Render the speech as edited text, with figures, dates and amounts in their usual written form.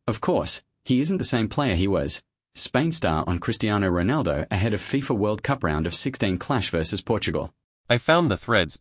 Of course, he isn't the same player he was. Spain star on Cristiano Ronaldo ahead of FIFA World Cup round of 16 clash versus Portugal. I found the threads,